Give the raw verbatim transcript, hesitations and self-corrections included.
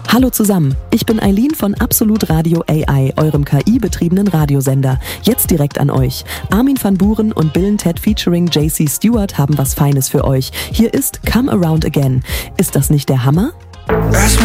Hallo zusammen, ich bin Eileen von Absolut Radio A I, eurem K I-betriebenen Radiosender. Jetzt direkt an euch. Armin van Buuren und Bill and Ted featuring J C Stewart haben was Feines für euch. Hier ist Come Around Again. Ist das nicht der Hammer? Ask me